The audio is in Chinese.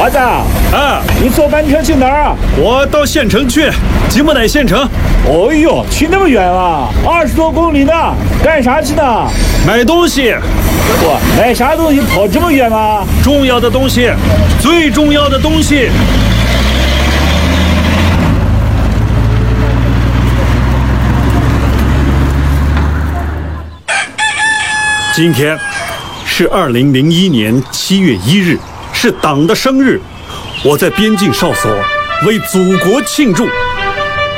娃子啊， 你坐班车去哪儿啊？ 我到县城去，吉木乃县城。 哦呦，去那么远啊，20多公里呢，干啥去呢？ 买东西。 哇，买啥东西跑这么远啊？ 重要的东西，最重要的东西。今天是2001年7月1日，是党的生日。我在边境哨所为祖国庆祝。